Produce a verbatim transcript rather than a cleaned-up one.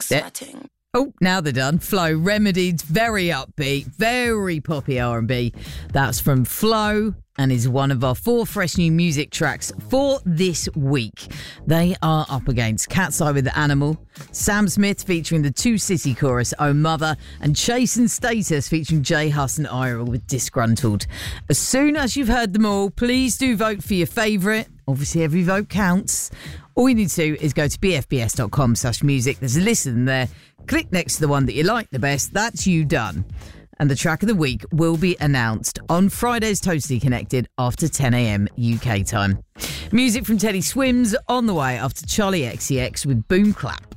Yeah. Oh, now they're done. Flo, Remedied, very upbeat, very poppy R and B. That's from Flo and is one of our four fresh new music tracks for this week. They are up against Cat's Eye with Animal, Sam Smith featuring the Two City chorus, Oh Mother, and Chase and Status featuring J Hus and Ira with Disgruntled. As soon as you've heard them all, please do vote for your favourite. Obviously, every vote counts. All you need to do is go to bfbs.com slash music. There's a list in there. Click next to the one that you like the best. That's you done. And the track of the week will be announced on Friday's Totally Connected after ten a.m. U K time. Music from Teddy Swims on the way after Charlie X C X with Boom Clap.